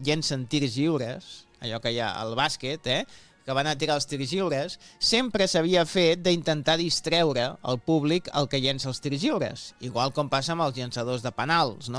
llencen tirs lliures, allò que hi ha al bàsquet, que van a tirar els tirs lliures, sempre s'havia fet d'intentar distreure el públic el que llença els tirs lliures, igual com passa amb els llançadors de penals, no?